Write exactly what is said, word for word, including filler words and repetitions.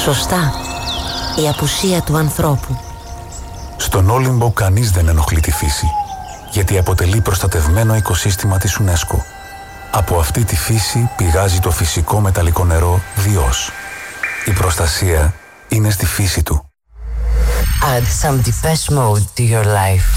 Σωστά, η απουσία του ανθρώπου. Στον Όλυμπο κανείς δεν ενοχλεί τη φύση, γιατί αποτελεί προστατευμένο οικοσύστημα της UNESCO. Από αυτή τη φύση πηγάζει το φυσικό μεταλλικό νερό Διός. Η προστασία είναι στη φύση του. Add some Depeche Mode to your life.